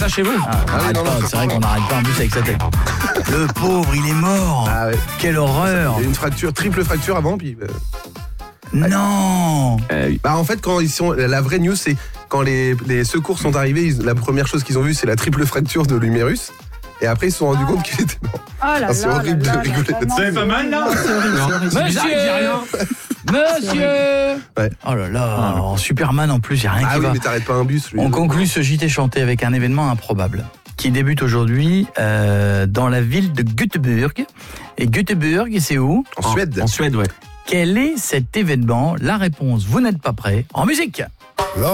Ça chez vous. C'est vrai qu'on n'arrête pas en plus avec sa tête. Le pauvre, il est mort. Ah ouais. Quelle horreur. Il y a eu une fracture, triple fracture avant, puis. Non. Bah en fait, quand ils sont, la vraie news, c'est quand les secours sont arrivés, la première chose qu'ils ont vue, c'est la triple fracture de l'humérus. Et après, ils se sont rendus compte qu'il était mort. Oh là C'est là horrible là de là rigoler là, là-dessus. Vous avez pas mal là Monsieur Ouais. Oh là là, en Superman en plus, il n'y a rien Ah qui oui, va. mais t'arrêtes pas un bus. Lui. On conclut ce JT chanté avec un événement improbable qui débute aujourd'hui dans la ville de Göteborg. Et Göteborg, c'est où? En Suède. En Suède, ouais. Quel est cet événement? La réponse, vous n'êtes pas prêts. En musique.